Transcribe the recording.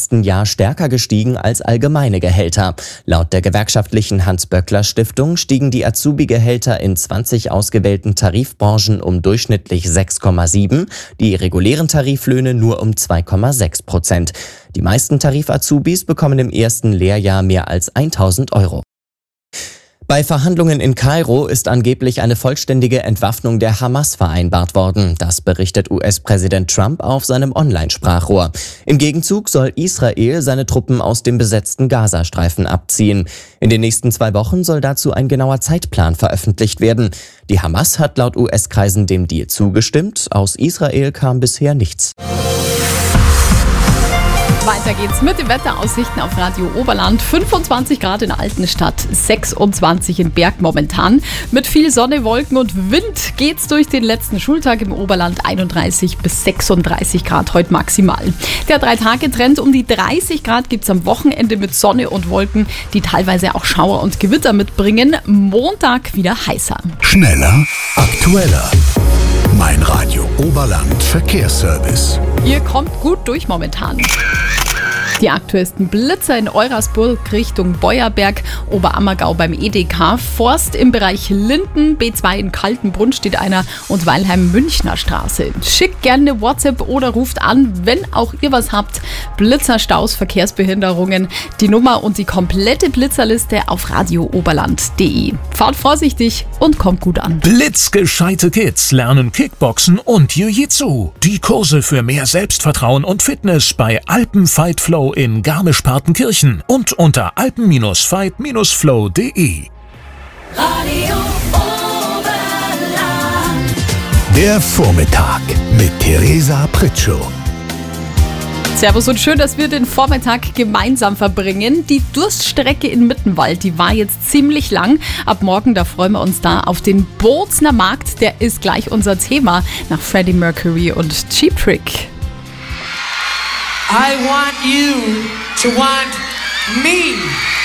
letzten Jahr stärker gestiegen als allgemeine Gehälter. Laut der gewerkschaftlichen Hans-Böckler-Stiftung stiegen die Azubi-Gehälter in 20 ausgewählten Tarifbranchen um durchschnittlich 6,7, die regulären Tariflöhne nur um 2,6%. Die meisten Tarif-Azubis bekommen im ersten Lehrjahr mehr als 1.000 Euro. Bei Verhandlungen in Kairo ist angeblich eine vollständige Entwaffnung der Hamas vereinbart worden. Das berichtet US-Präsident Trump auf seinem Online-Sprachrohr. Im Gegenzug soll Israel seine Truppen aus dem besetzten Gazastreifen abziehen. In den nächsten 2 Wochen soll dazu ein genauer Zeitplan veröffentlicht werden. Die Hamas hat laut US-Kreisen dem Deal zugestimmt. Aus Israel kam bisher nichts. Weiter geht's mit den Wetteraussichten auf Radio Oberland. 25 Grad in Altenstadt, 26 in Berg momentan. Mit viel Sonne, Wolken und Wind geht's durch den letzten Schultag im Oberland. 31 bis 36 Grad heute maximal. Der 3-Tage-Trend um die 30 Grad gibt's am Wochenende mit Sonne und Wolken, die teilweise auch Schauer und Gewitter mitbringen. Montag wieder heißer. Schneller, aktueller. Mein Radio Oberland Verkehrsservice. Ihr kommt gut durch momentan. Die aktuellsten Blitzer in Eurasburg Richtung Beuerberg, Oberammergau beim EDK, Forst im Bereich Linden, B2 in Kaltenbrunn steht einer und Weilheim-Münchner Straße. Schickt gerne eine WhatsApp oder ruft an, wenn auch ihr was habt. Blitzer, Staus, Verkehrsbehinderungen. Die Nummer und die komplette Blitzerliste auf radiooberland.de. Fahrt vorsichtig und kommt gut an. Blitzgescheite Kids lernen Kickboxen und Jiu-Jitsu. Die Kurse für mehr Selbstvertrauen und Fitness bei Alpenfight Flow in Garmisch-Partenkirchen und unter alpen-fight-flow.de. Radio Oberland. Der Vormittag mit Theresa Pritschow. Servus und schön, dass wir den Vormittag gemeinsam verbringen. Die Durststrecke in Mittenwald, die war jetzt ziemlich lang. Ab morgen, da freuen wir uns da auf den Bozner Markt. Der ist gleich unser Thema nach Freddie Mercury und Cheap Trick. I want you to want me.